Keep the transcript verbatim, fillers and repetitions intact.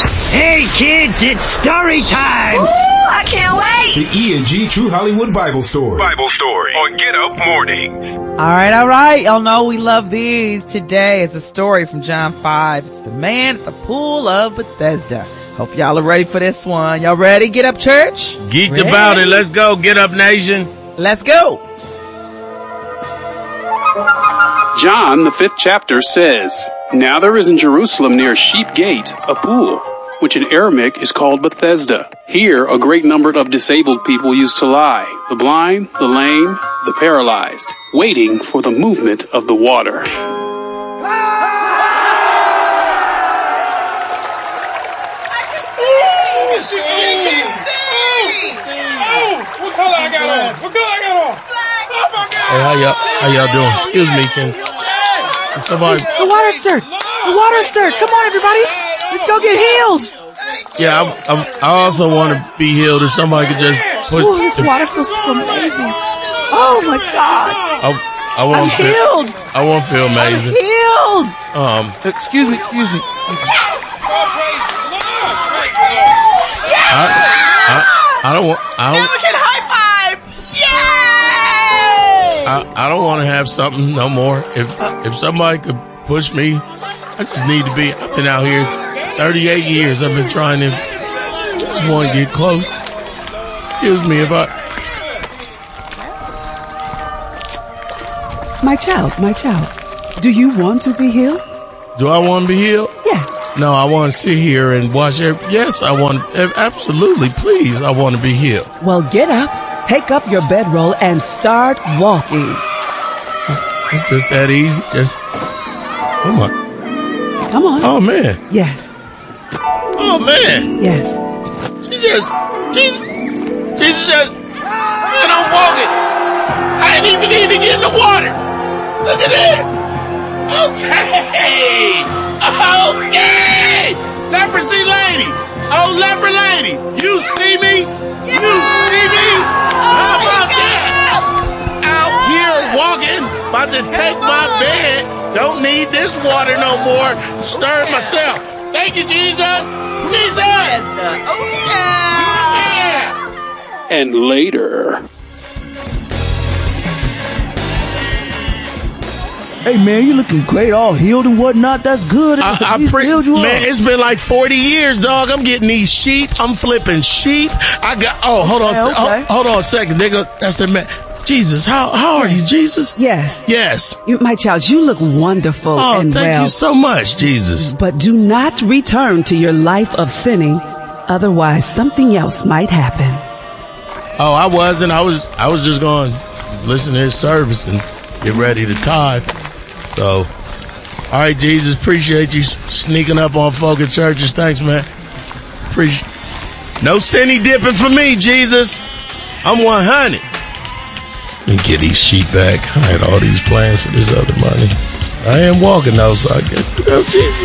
Hey kids, it's story time! Ooh, I can't wait! The E and G True Hollywood Bible Story. Bible Story on Get Up Mornings. All right, all right. Y'all know we love these. Today is a story from John five. It's the man at the pool of Bethesda. Hope y'all are ready for this one. Y'all ready? Get up, church? Geeked Ready? about it. Let's go. Get up, nation. Let's go. John, the fifth chapter, says, Now there is in Jerusalem near Sheep Gate a pool, which in Aramaic is called Bethesda. Here a great number of disabled people used to lie, the blind, the lame, the paralyzed, waiting for the movement of the water. What color I got on? What color I got on? Hey, how y'all, how y'all doing? Excuse me, can somebody... The water stirred. The water stirred. Come on, everybody. Let's go get healed. Yeah, I, I, I also want to be healed. If somebody could just put... Ooh, this water feels so amazing. Oh, my God. I, I want I'm feel, healed. I want to feel amazing. I'm healed. Um, Excuse me, excuse me. I, I, I don't want... I don't, Can high five. Yay! I, I don't want to have something no more. If if somebody could push me, I just need to be. I've been out here thirty-eight years. I've been trying to just want to get close. Excuse me if I. My child, my child, do you want to be healed? Do I want to be healed? Yes. No, I want to sit here and watch it. Yes, I want. Absolutely, please, I want to be healed. Well, get up, take up your bedroll, and start walking. It's just that easy. Just. Oh my. Come on. Oh man. Yes. Oh man. Yes. She just. She's. She's just. Man, I'm walking. I didn't even need to get in the water. Look at this. Okay. Okay. Leprosy lady. Oh, leper lady. You see me? You see me? How about that? Out here walking, about to take my bed. Don't need this water no more. Stir myself. Thank you, Jesus. Jesus. Oh, yeah. Yeah. And later... Hey man, you looking great, all healed and whatnot. That's good. I, I He's pre- healed you man, up. it's been like forty years, dog. I'm getting these sheep. I'm flipping sheep. I got. Oh, hold on, Okay, se- okay. ho- hold on a second, nigga. That's the man. Jesus, how how are you, Jesus? Yes. Yes. You, my child, you look wonderful Oh, and thank well. you so much, Jesus. But do not return to your life of sinning. Otherwise, something else might happen. Oh, I wasn't. I was. I was just going to listen to his service and get ready to tithe. So, all right, Jesus, appreciate you sneaking up on folk at churches. Thanks, man. Appreciate. No sinny dipping for me, Jesus. I'm one hundred. Let me get these sheep back. I had all these plans for this other money. I am walking though, so I guess, you know, Jesus.